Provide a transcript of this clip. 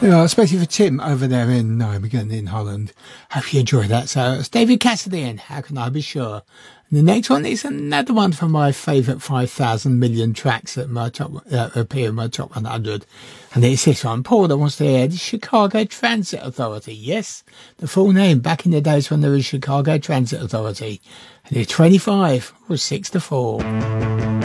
Yeah, especially for Tim over there in Nijmegen in Holland. Hope you enjoy that. So it's David Cassidy and How Can I Be Sure? And the next one is another one from my favourite 5,000 million tracks that my top appear in my top 100. And it's this one, Paul, that wants to hear the Chicago Transit Authority. Yes, the full name back in the days when there was Chicago Transit Authority. And it's 25 was 6 to 4.